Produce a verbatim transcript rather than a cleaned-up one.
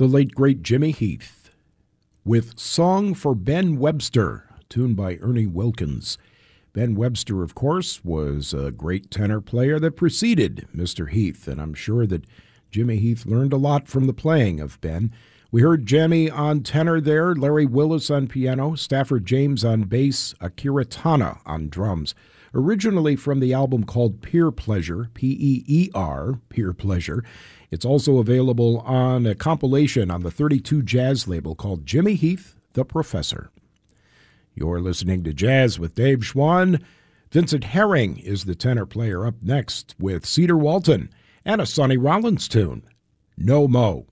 the late, great Jimmy Heath, with Song for Ben Webster, tuned by Ernie Wilkins. Ben Webster, of course, was a great tenor player that preceded Mister Heath, and I'm sure that Jimmy Heath learned a lot from the playing of Ben. We heard Jimmy on tenor there, Larry Willis on piano, Stafford James on bass, Akira Tana on drums. Originally from the album called Peer Pleasure, P E E R, Peer Pleasure. It's also available on a compilation on the thirty-two Jazz label called Jimmy Heath, the Professor. You're listening to Jazz with Dave Schwann. Vincent Herring is the tenor player up next with Cedar Walton and a Sonny Rollins tune, No Mo.